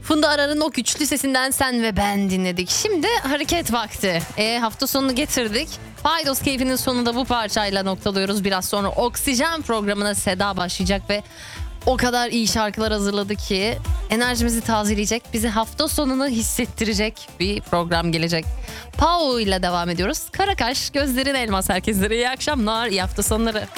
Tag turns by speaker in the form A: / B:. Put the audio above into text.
A: Funda Arar'ın o güçlü sesinden Sen ve Ben dinledik. Şimdi hareket vakti. Hafta sonunu getirdik. Paydos keyfinin sonunda bu parçayla noktalıyoruz. Biraz sonra Oksijen programına Seda başlayacak ve o kadar iyi şarkılar hazırladı ki enerjimizi tazeleyecek, bizi hafta sonunu hissettirecek bir program gelecek. Pau ile devam ediyoruz. Karakaş, gözlerin elmas, herkeslere iyi akşamlar, iyi hafta sonları.